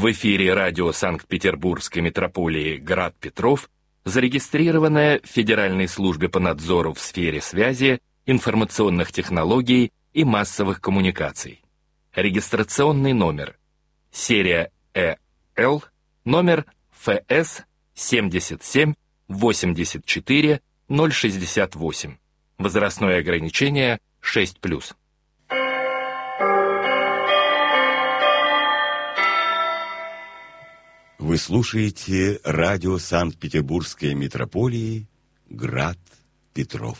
В эфире радио Санкт-Петербургской митрополии «Град Петров», зарегистрированное в Федеральной службе по надзору в сфере связи, информационных технологий и массовых коммуникаций. Регистрационный номер. Серия ЭЛ, номер ФС 77 84 068. Возрастное ограничение 6+. Вы слушаете радио Санкт-Петербургской митрополии «Град Петров».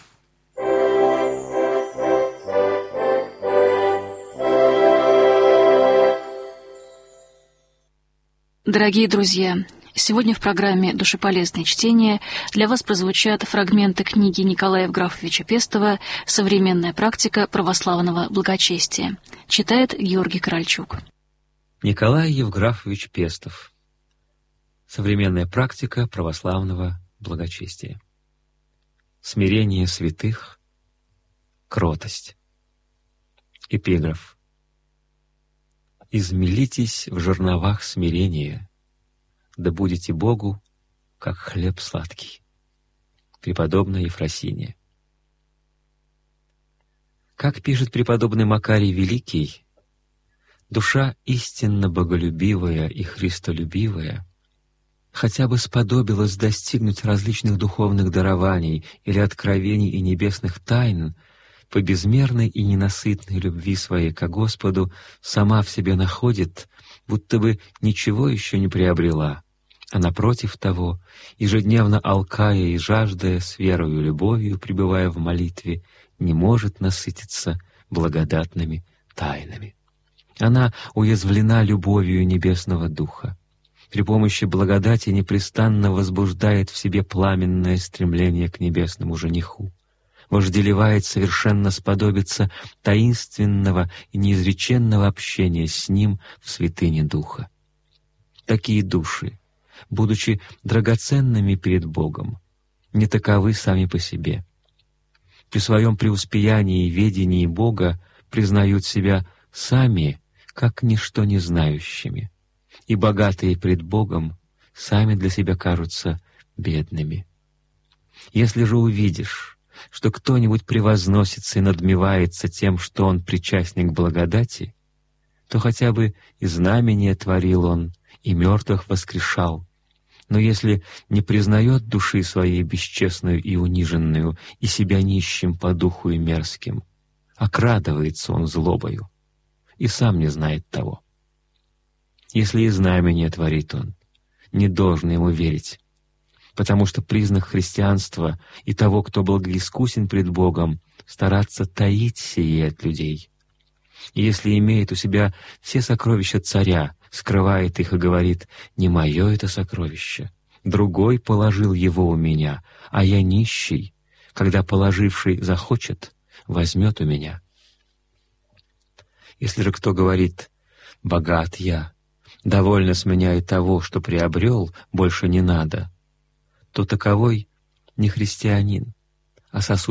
Дорогие друзья, сегодня в программе «Душеполезное чтение» для вас прозвучат фрагменты книги Николая Евграфовича Пестова «Современная практика православного благочестия». Читает Георгий Корольчук. Николай Евграфович Пестов. Современная практика православного благочестия. Смирение святых, кротость. Эпиграф. «Измелитесь в жерновах смирения, да будете Богу, как хлеб сладкий». Преподобная Ефросиния. Как пишет преподобный Макарий Великий, душа истинно боголюбивая и христолюбивая хотя бы сподобилась достигнуть различных духовных дарований или откровений и небесных тайн, по безмерной и ненасытной любви своей ко Господу сама в себе находит, будто бы ничего еще не приобрела, а напротив того, ежедневно алкая и жаждая, с верою и любовью, пребывая в молитве, не может насытиться благодатными тайнами. Она уязвлена любовью Небесного Духа. При помощи благодати непрестанно возбуждает в себе пламенное стремление к небесному жениху, вожделевает совершенно сподобиться таинственного и неизреченного общения с ним в святыне Духа. Такие души, будучи драгоценными перед Богом, не таковы сами по себе. При своем преуспеянии и ведении Бога признают себя сами как ничто не знающими, и богатые пред Богом сами для себя кажутся бедными. Если же увидишь, что кто-нибудь превозносится и надмевается тем, что он причастник благодати, то хотя бы и знамения творил он, и мертвых воскрешал, но если не признает души своей бесчестную и униженную, и себя нищим по духу и мерзким, окрадывается он злобою, и сам не знает того. Если и знамение творит он, не должно ему верить, потому что признак христианства и того, кто благоискусен пред Богом, стараться таить сие от людей. И если имеет у себя все сокровища царя, скрывает их и говорит: «Не мое это сокровище, другой положил его у меня, а я нищий, когда положивший захочет, возьмет у меня». Если же кто говорит: «Богат я, довольно с меня и того, что приобрел, больше не надо», то таковой не христианин, а сосуд